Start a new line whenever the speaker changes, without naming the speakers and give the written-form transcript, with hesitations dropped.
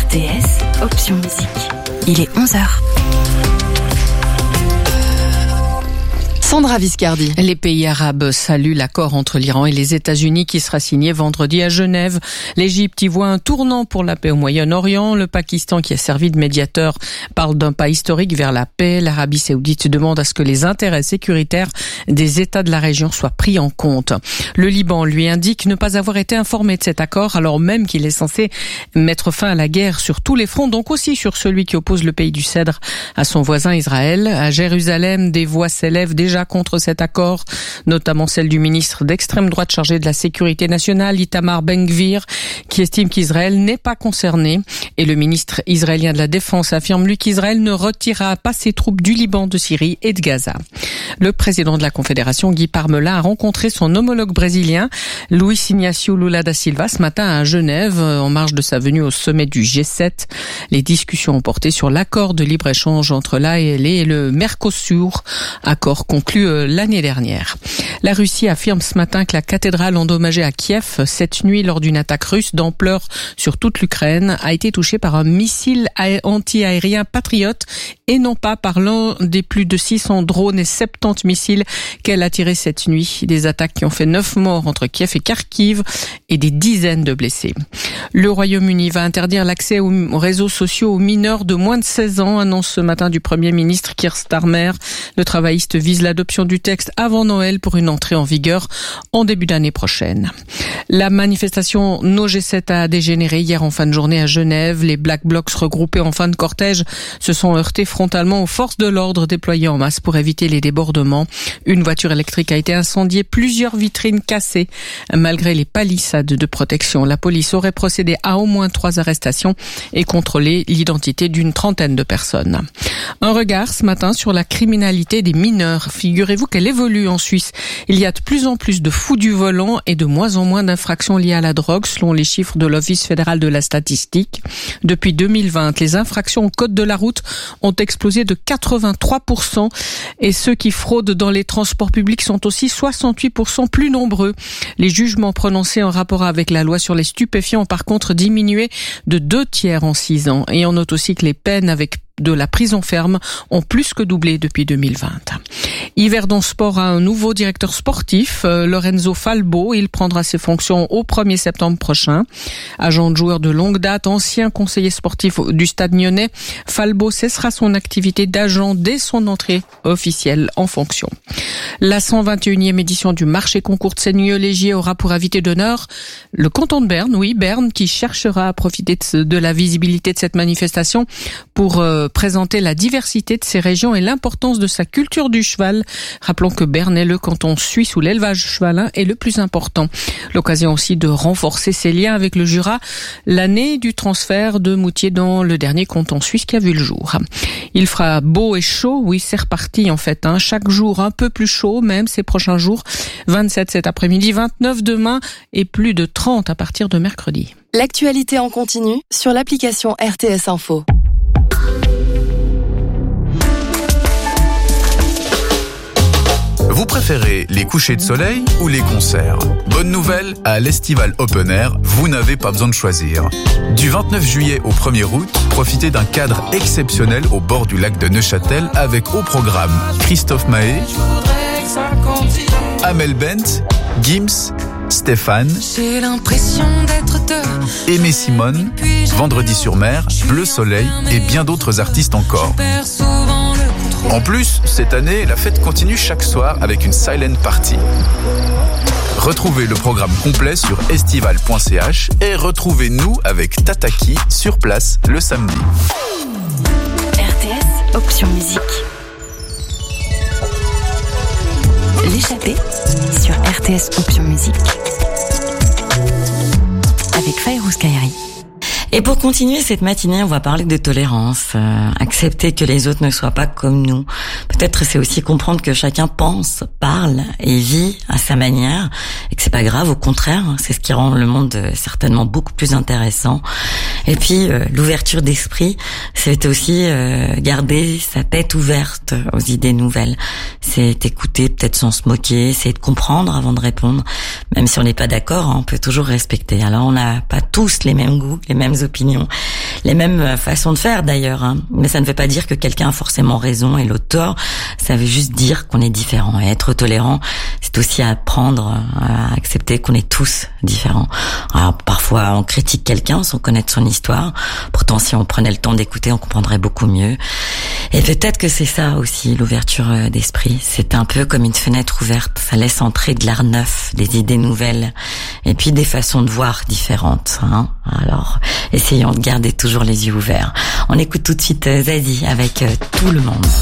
RTS, option musique. Il est 11h.
Sandra Viscardi.
Les pays arabes saluent l'accord entre l'Iran et les États-Unis qui sera signé vendredi à Genève. L'Égypte y voit un tournant pour la paix au Moyen-Orient. Le Pakistan, qui a servi de médiateur, parle d'un pas historique vers la paix. L'Arabie saoudite demande à ce que les intérêts sécuritaires des États de la région soient pris en compte. Le Liban, lui, indique ne pas avoir été informé de cet accord, alors même qu'il est censé mettre fin à la guerre sur tous les fronts, donc aussi sur celui qui oppose le pays du Cèdre à son voisin Israël. À Jérusalem, des voix s'élèvent déjà contre cet accord, notamment celle du ministre d'extrême droite chargé de la sécurité nationale, Itamar Ben-Gvir, qui estime qu'Israël n'est pas concerné. Et le ministre israélien de la Défense affirme, lui, qu'Israël ne retirera pas ses troupes du Liban, de Syrie et de Gaza. Le président de la Confédération, Guy Parmelin, a rencontré son homologue brésilien, Luiz Inácio Lula da Silva, ce matin à Genève, en marge de sa venue au sommet du G7. Les discussions ont porté sur l'accord de libre-échange entre l'AEL et le Mercosur, accord conclu l'année dernière. La Russie affirme ce matin que la cathédrale endommagée à Kiev cette nuit lors d'une attaque russe d'ampleur sur toute l'Ukraine a été touchée par un missile anti-aérien Patriot et non pas par l'un des plus de 600 drones et 70 missiles qu'elle a tirés cette nuit. Des attaques qui ont fait 9 morts entre Kiev et Kharkiv et des dizaines de blessés. Le Royaume-Uni va interdire l'accès aux réseaux sociaux aux mineurs de moins de 16 ans, annonce ce matin du Premier ministre Keir Starmer. Le travailliste vise l'adoption du texte avant Noël pour une entrée en vigueur en début d'année prochaine. La manifestation No G7 a dégénéré hier en fin de journée à Genève. Les Black Blocs regroupés en fin de cortège se sont heurtés frontalement aux forces de l'ordre déployées en masse pour éviter les débordements. Une voiture électrique a été incendiée, plusieurs vitrines cassées. Malgré les palissades de protection, la police aurait procédé à au moins 3 arrestations et contrôlé l'identité d'une trentaine de personnes. Un regard ce matin sur la criminalité des mineurs. Figurez-vous qu'elle évolue en Suisse. Il y a de plus en plus de fous du volant et de moins en moins d'infractions liées à la drogue, selon les chiffres de l'Office fédéral de la statistique. Depuis 2020, les infractions au code de la route ont explosé de 83% et ceux qui fraudent dans les transports publics sont aussi 68% plus nombreux. Les jugements prononcés en rapport avec la loi sur les stupéfiants ont par contre diminué de 2/3 en 6 ans. Et on note aussi que les peines avec de la prison ferme ont plus que doublé depuis 2020. Yverdon Sport a un nouveau directeur sportif, Lorenzo Falbo. Il prendra ses fonctions au 1er septembre prochain. Agent de joueur de longue date, ancien conseiller sportif du Stade Nyonnais, Falbo cessera son activité d'agent dès son entrée officielle en fonction. La 121e édition du marché concours de Seigneux-Légier aura pour invité d'honneur le canton de Berne, oui, Berne, qui cherchera à profiter de la visibilité de cette manifestation pour présenter la diversité de ses régions et l'importance de sa culture du cheval. Rappelons que Berne est le canton suisse où l'élevage chevalin est le plus important. L'occasion aussi de renforcer ses liens avec le Jura, l'année du transfert de Moutier dans le dernier canton suisse qui a vu le jour. Il fera beau et chaud, oui, c'est reparti en fait, chaque jour un peu plus chaud, même ces prochains jours. 27 cet après-midi, 29 demain et plus de 30 à partir de mercredi.
L'actualité en continu sur l'application RTS Info.
Vous préférez les couchers de soleil ou les concerts? Bonne nouvelle, à l'Estival Open Air, vous n'avez pas besoin de choisir. Du 29 juillet au 1er août, profitez d'un cadre exceptionnel au bord du lac de Neuchâtel avec au programme Christophe Mahé, Amel Bent, Gims, Stéphane, Aimé Simone, Vendredi sur mer, Bleu Soleil et bien d'autres artistes encore. En plus, cette année, la fête continue chaque soir avec une silent party. Retrouvez le programme complet sur estival.ch et retrouvez-nous avec Tataki sur place le samedi.
RTS, option musique. L'échappée sur RTS, option musique. Avec Fayrouz Kairi.
Et pour continuer cette matinée, on va parler de tolérance, accepter que les autres ne soient pas comme nous. Peut-être c'est aussi comprendre que chacun pense, parle et vit à sa manière et que c'est pas grave, au contraire, c'est ce qui rend le monde certainement beaucoup plus intéressant. Et puis l'ouverture d'esprit, c'est aussi garder sa tête ouverte aux idées nouvelles. C'est écouter peut-être sans se moquer, c'est de comprendre avant de répondre. Même si on n'est pas d'accord, on peut toujours respecter. Alors on n'a pas tous les mêmes goûts, les mêmes opinions. les mêmes façons de faire d'ailleurs, hein. Mais ça ne veut pas dire que quelqu'un a forcément raison et l'autre tort. Ça veut juste dire qu'on est différent. Et être tolérant, c'est aussi apprendre à accepter qu'on est tous différents. Alors parfois on critique quelqu'un sans connaître son histoire. Pourtant si on prenait le temps d'écouter, on comprendrait beaucoup mieux. Et peut-être que c'est ça aussi l'ouverture d'esprit. C'est un peu comme une fenêtre ouverte. Ça laisse entrer de l'air neuf, des idées nouvelles et puis des façons de voir différentes, hein. Alors essayons de garder toujours les yeux ouverts. On écoute tout de suite Zazie avec Tout le monde.